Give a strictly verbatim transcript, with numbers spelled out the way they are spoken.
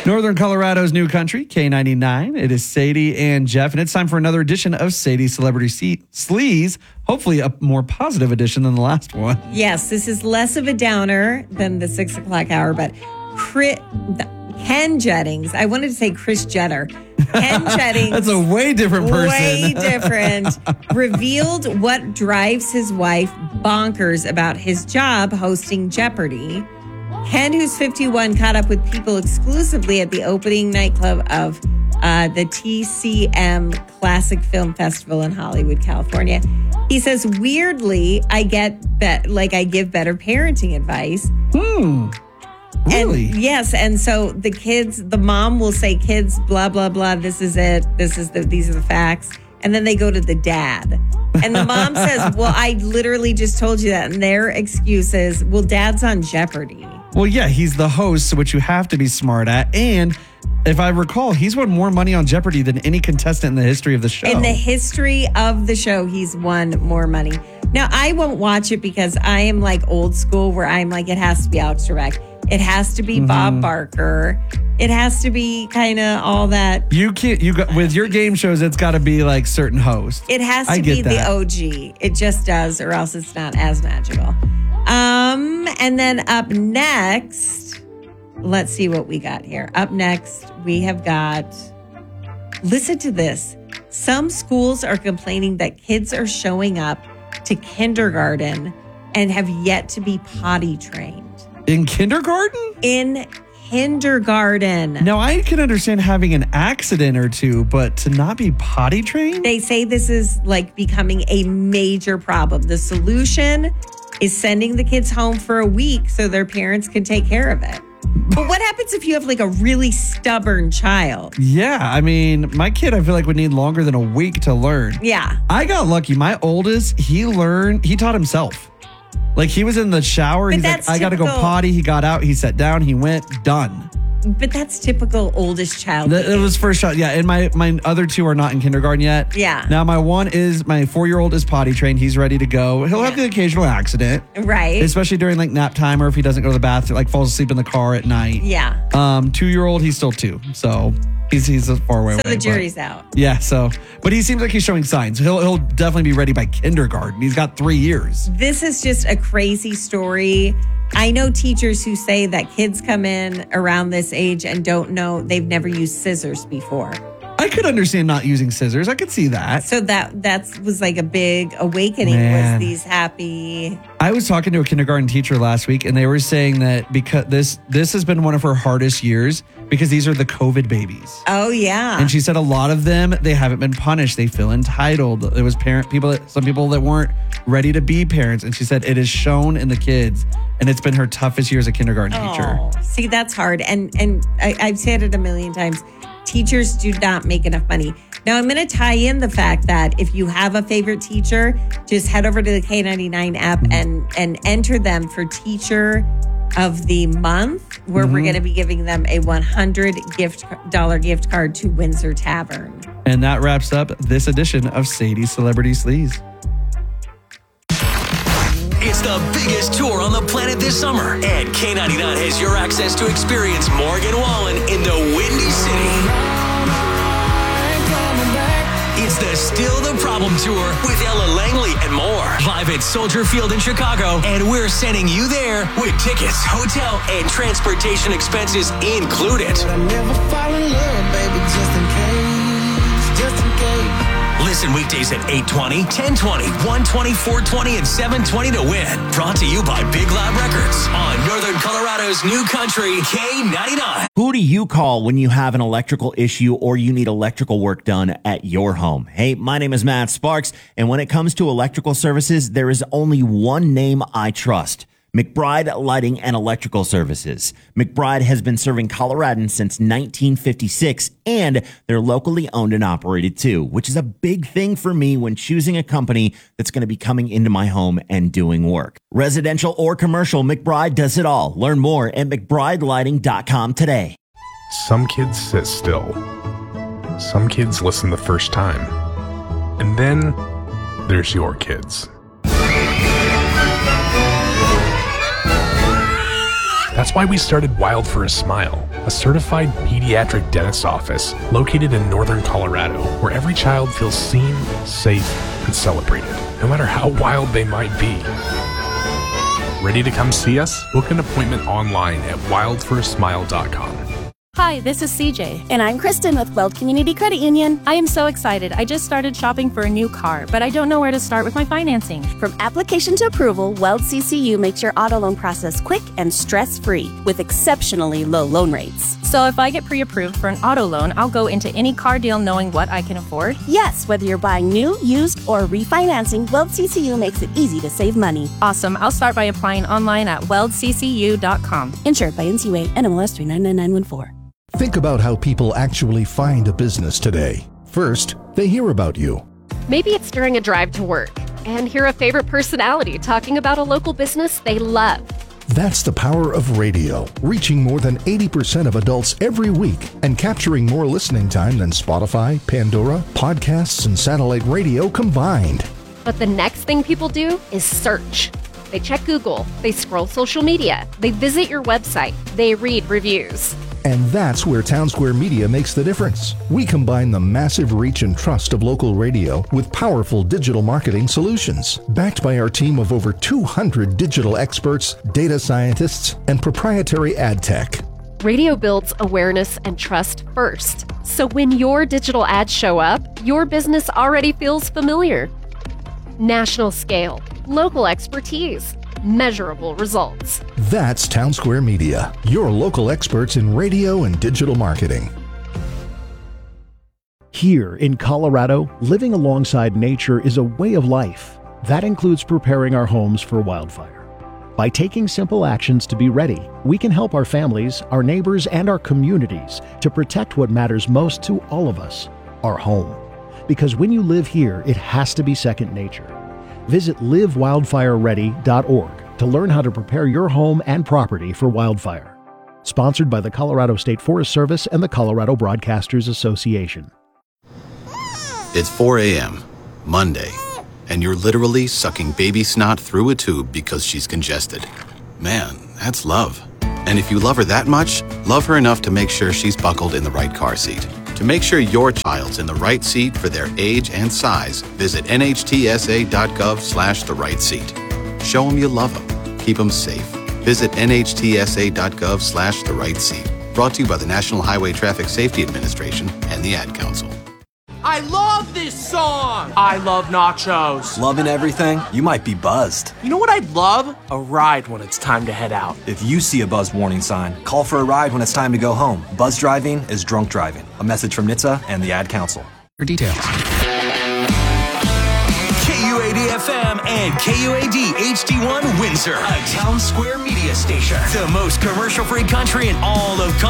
Northern Colorado's new country, K ninety-nine. It is Sadie and Jeff, and it's time for another edition of Sadie Celebrity C- Sleaze. Hopefully a more positive edition than the last one. Yes, this is less of a downer than the six o'clock hour, but Chris, Ken Jennings, I wanted to say Chris Jenner. Ken Jennings. That's a way different person. Way different. Revealed what drives his wife bonkers about his job hosting Jeopardy. Ken, who's fifty-one, caught up with people exclusively at the opening nightclub of uh, the T C M Classic Film Festival in Hollywood, California. He says, weirdly, I get be- like I give better parenting advice. Hmm. Really? And yes, and so the kids, the mom will say, "Kids, blah blah blah. This is it. This is the. These are the facts." And then they go to the dad, and the mom says, "Well, I literally just told you that." And their excuse is, "Well, Dad's on Jeopardy." Well, yeah, he's the host, which you have to be smart at. And if I recall, he's won more money on Jeopardy than any contestant in the history of the show. In the history of the show, he's won more money. Now, I won't watch it because I am like old school where I'm like, it has to be Alex Trebek. It has to be mm-hmm. Bob Barker. It has to be kind of all that. You can't, you got, with your game shows, it's got to be like certain hosts. It has to I be get that. The O G. It just does, or else it's not as magical. Um, and then up next, let's see what we got here. Up next, we have got, listen to this. Some schools are complaining that kids are showing up to kindergarten and have yet to be potty trained. In kindergarten? In kindergarten. Now, I can understand having an accident or two, but to not be potty trained? They say this is like becoming a major problem. The solution is sending the kids home for a week so their parents can take care of it. But what happens if you have like a really stubborn child? Yeah, I mean, my kid, I feel like would need longer than a week to learn. Yeah. I got lucky. My oldest, he learned, he taught himself. Like he was in the shower. But He's that's like, I got to go typical. potty. He got out. He sat down. He went, done. But that's typical oldest child. That, it was first shot. Yeah. And my, my other two are not in kindergarten yet. Yeah. Now my one is, my four-year-old is potty trained. He's ready to go. He'll have Yeah. the occasional accident. Right. Especially during like nap time or if he doesn't go to the bathroom, like falls asleep in the car at night. Yeah. Um, two-year-old, he's still two. So he's he's a far way So away. the jury's but, out. Yeah. So, but he seems like he's showing signs. He'll he'll definitely be ready by kindergarten. He's got three years. This is just a crazy story. I know teachers who say that kids come in around this age and don't know, they've never used scissors before. I could understand not using scissors. I could see that. So that that was like a big awakening. Man. Was these happy? I was talking to a kindergarten teacher last week, and they were saying that because this this has been one of her hardest years because these are the COVID babies. Oh yeah. And she said a lot of them, they haven't been punished. They feel entitled. There was parent people, that, some people that weren't ready to be parents. And she said it is shown in the kids. And it's been her toughest year as a kindergarten oh, teacher. See, that's hard. And and I, I've said it a million times. Teachers do not make enough money. Now, I'm going to tie in the fact that if you have a favorite teacher, just head over to the K ninety-nine app and, and enter them for Teacher of the Month, where mm-hmm. we're going to be giving them a one hundred dollars gift card to Windsor Tavern. And that wraps up this edition of Sadie Celebrity Sleaze. It's the biggest tour on the planet this summer, and K ninety-nine has your access to experience Morgan Wallen in the Windy City. It's the Still the Problem Tour with Ella Langley and more. Live at Soldier Field in Chicago, and we're sending you there with tickets, hotel, and transportation expenses included. I never fall in love, baby, just in case, just in case. Listen weekdays at eight twenty, ten twenty, one twenty, four twenty, and seven twenty to win. Brought to you by Big Lab Records on Northern Colorado's new country, K ninety-nine. Who do you call when you have an electrical issue or you need electrical work done at your home? Hey, my name is Matt Sparks, and when it comes to electrical services, there is only one name I trust. McBride Lighting and Electrical Services. McBride has been serving Coloradans since nineteen fifty-six, and they're locally owned and operated too, which is a big thing for me when choosing a company that's going to be coming into my home and doing work. Residential or commercial, McBride does it all. Learn more at mcbride lighting dot com today. Some kids sit still. Some kids listen the first time. And then there's your kids. That's why we started Wild for a Smile, a certified pediatric dentist's office located in northern Colorado, where every child feels seen, safe, and celebrated, no matter how wild they might be. Ready to come see us? Book an appointment online at wild for a smile dot com. Hi, this is C J. And I'm Kristen with Weld Community Credit Union. I am so excited. I just started shopping for a new car, but I don't know where to start with my financing. From application to approval, Weld C C U makes your auto loan process quick and stress-free with exceptionally low loan rates. So if I get pre-approved for an auto loan, I'll go into any car deal knowing what I can afford? Yes, whether you're buying new, used, or refinancing, Weld C C U makes it easy to save money. Awesome. I'll start by applying online at weld c c u dot com. Insured by N C U A, N M L S three nine nine nine one four. Think about how people actually find a business today. First, they hear about you. Maybe it's during a drive to work and hear a favorite personality talking about a local business they love. That's the power of radio, reaching more than eighty percent of adults every week and capturing more listening time than Spotify, Pandora, podcasts, and satellite radio combined. But the next thing people do is search. They check Google, they scroll social media, they visit your website, they read reviews. And that's where Townsquare Media makes the difference. We combine the massive reach and trust of local radio with powerful digital marketing solutions, backed by our team of over two hundred digital experts, data scientists, and proprietary ad tech. Radio builds awareness and trust first. So when your digital ads show up, your business already feels familiar. National scale, local expertise, measurable results. That's Townsquare Media, your local experts in radio and digital marketing. Here in Colorado, living alongside nature is a way of life. That includes preparing our homes for wildfire. By taking simple actions to be ready, we can help our families, our neighbors, and our communities to protect what matters most to all of us, our home. Because when you live here, it has to be second nature. Visit live wildfire ready dot org to learn how to prepare your home and property for wildfire. Sponsored by the Colorado State Forest Service and the Colorado Broadcasters Association. It's four a.m., Monday, and you're literally sucking baby snot through a tube because she's congested. Man, that's love. And if you love her that much, love her enough to make sure she's buckled in the right car seat. To make sure your child's in the right seat for their age and size, visit N H T S A dot gov slash the right seat. Show them you love them. Keep them safe. Visit N H T S A dot gov slash the right seat. Brought to you by the National Highway Traffic Safety Administration and the Ad Council. I love this song! I love nachos. Loving everything? You might be buzzed. You know what I'd love? A ride when it's time to head out. If you see a buzz warning sign, call for a ride when it's time to go home. Buzz driving is drunk driving. A message from N H T S A and the Ad Council. For details. K U A D F M and K U A D H D one Windsor, a Townsquare Media station. The most commercial-free country in all of